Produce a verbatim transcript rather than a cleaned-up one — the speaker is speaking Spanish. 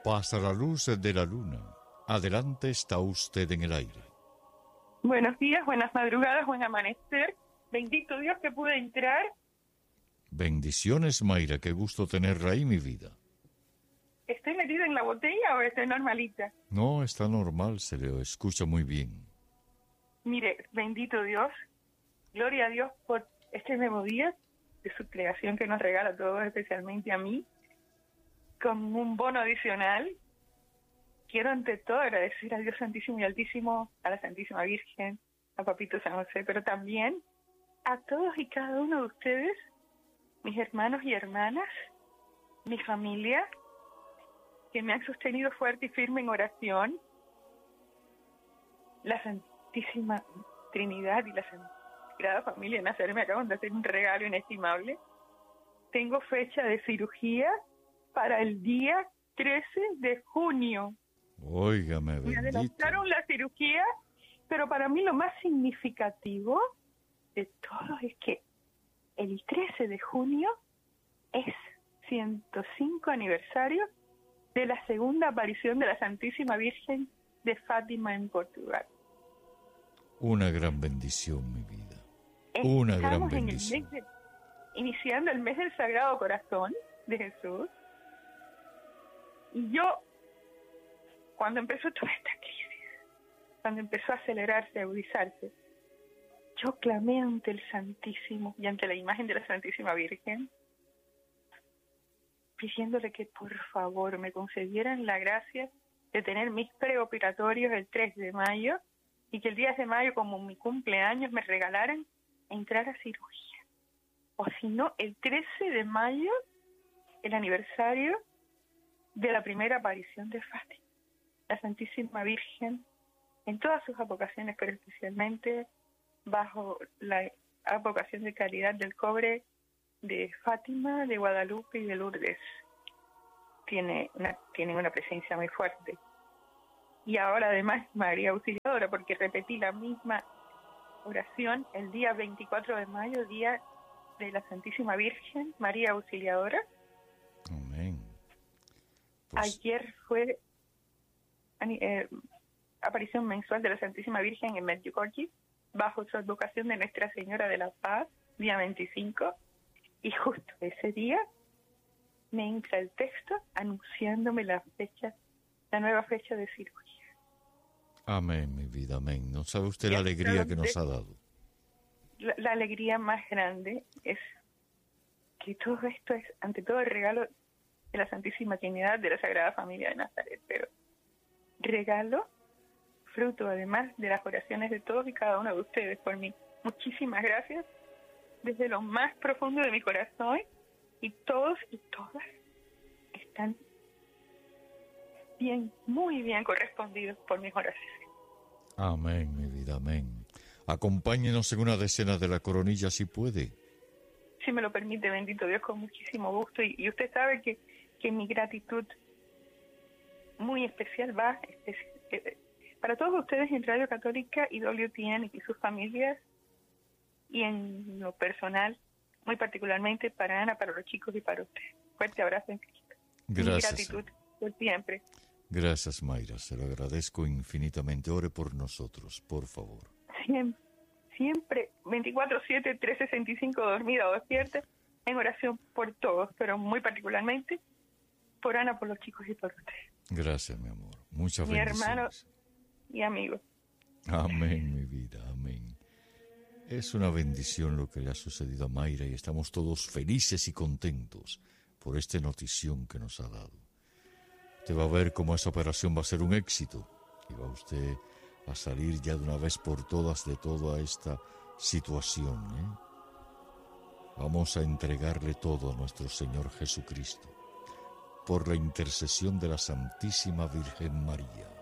Pasa la luz de la luna. Adelante, está usted en el aire. Buenos días, buenas madrugadas, buen amanecer. Bendito Dios que pude entrar. Bendiciones, Mayra, qué gusto tenerla ahí, mi vida. ¿Estoy metida en la botella o estoy normalita? No, está normal, se le escucha muy bien. Mire, bendito Dios, gloria a Dios por este nuevo día de su creación que nos regala a todos, especialmente a mí, con un bono adicional. Quiero ante todo agradecer a Dios Santísimo y Altísimo, a la Santísima Virgen, a Papito San José, pero también a todos y cada uno de ustedes, mis hermanos y hermanas, mi familia, que me han sostenido fuerte y firme en oración, la Santísima Trinidad y la Sagrada Familia de Nazaret me acaban de hacer un regalo inestimable. Tengo fecha de cirugía para el día trece de junio. Óigame, bendito. Me adelantaron la cirugía, pero para mí lo más significativo de todo es que el trece de junio es ciento cinco aniversario de la segunda aparición de la Santísima Virgen de Fátima en Portugal. Una gran bendición, mi vida. Una Estamos gran bendición. En el mes de, iniciando el mes del Sagrado Corazón de Jesús. Y yo, cuando empezó toda esta crisis, cuando empezó a acelerarse, a agudizarse, yo clamé ante el Santísimo y ante la imagen de la Santísima Virgen, pidiéndole que por favor me concedieran la gracia de tener mis preoperatorios el tres de mayo y que el diez de mayo, como mi cumpleaños, me regalaran entrar a cirugía. O si no, el trece de mayo, el aniversario de la primera aparición de Fátima, la Santísima Virgen, en todas sus advocaciones, pero especialmente bajo la advocación de caridad del cobre de Fátima, de Guadalupe y de Lourdes. Tiene una, tiene una presencia muy fuerte. Y ahora además María Auxiliadora, porque repetí la misma oración el día veinticuatro de mayo, día de la Santísima Virgen, María Auxiliadora. Amén. Pues... Ayer fue eh, aparición mensual de la Santísima Virgen en Medjugorje, bajo su advocación de Nuestra Señora de la Paz, día veinticinco, y justo ese día me entra el texto anunciándome la fecha, la nueva fecha de cirugía. Amén, mi vida, amén. No sabe usted la alegría que nos ha dado. La, la alegría más grande es que todo esto es, ante todo, el regalo de la Santísima Trinidad, de la Sagrada Familia de Nazaret, pero regalo fruto además de las oraciones de todos y cada uno de ustedes por mí. Muchísimas gracias desde lo más profundo de mi corazón, y todos y todas están bien, muy bien correspondidos por mis oraciones. Amén, mi vida, amén. Acompáñenos en una decena de la coronilla si puede. Si me lo permite, bendito Dios, con muchísimo gusto. Y, y usted sabe que, que mi gratitud muy especial va eh, para todos ustedes en Radio Católica y W T N y sus familias, y en lo personal, muy particularmente para Ana, para los chicos y para usted. Fuerte abrazo en Cristo. Gracias. Mi gratitud por siempre. Gracias, Mayra, se lo agradezco infinitamente. Ore por nosotros, por favor. Siempre, siempre, veinticuatro siete, trescientos sesenta y cinco, dormida o despierta, en oración por todos, pero muy particularmente por Ana, por los chicos y por usted. Gracias, mi amor. Muchas mi bendiciones. Hermano y amigo. Amén, mi vida, amén. Es una bendición lo que le ha sucedido a Mayra y estamos todos felices y contentos por esta notición que nos ha dado. Usted va a ver cómo esa operación va a ser un éxito y va usted a salir ya de una vez por todas de toda esta situación, ¿eh? Vamos a entregarle todo a nuestro Señor Jesucristo por la intercesión de la Santísima Virgen María.